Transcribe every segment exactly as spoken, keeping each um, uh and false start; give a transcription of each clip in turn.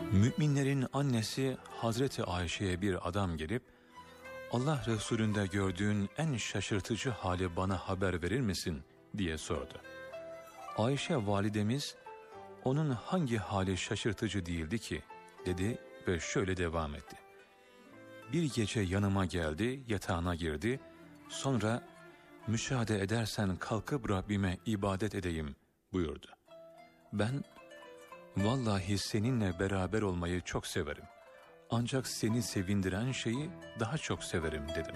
Müminlerin annesi Hazreti Ayşe'ye bir adam gelip, Allah Resulü'nde gördüğün en şaşırtıcı hali bana haber verir misin diye sordu. Ayşe validemiz, onun hangi hali şaşırtıcı değildi ki dedi ve şöyle devam etti. Bir gece yanıma geldi, yatağına girdi, sonra müsaade edersen kalkıp Rabbime ibadet edeyim buyurdu. Ben, vallahi seninle beraber olmayı çok severim. Ancak seni sevindiren şeyi daha çok severim dedim.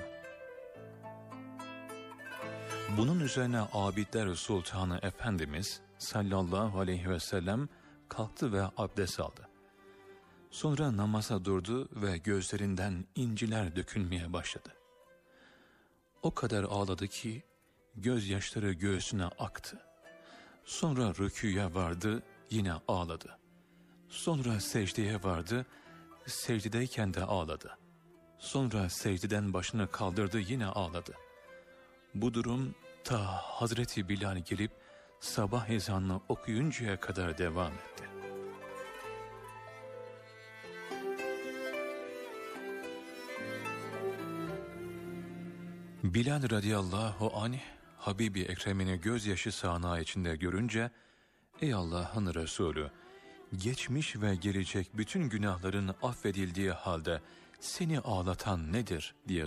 Bunun üzerine Abidler Sultanı Efendimiz sallallahu aleyhi ve sellem kalktı ve abdest aldı. Sonra namaza durdu ve gözlerinden inciler dökülmeye başladı. O kadar ağladı ki gözyaşları göğsüne aktı. Sonra rükûya vardı, yine ağladı. Sonra secdeye vardı, secdedeyken de ağladı. Sonra secdeden başını kaldırdı, yine ağladı. Bu durum ta Hazreti Bilal gelip sabah ezanını okuyuncaya kadar devam etti. Bilal radıyallahu anh, Habibi Ekrem'ini gözyaşı sağanağı içinde görünce, ''Ey Allah'ın Resulü, geçmiş ve gelecek bütün günahların affedildiği halde seni ağlatan nedir?'' diye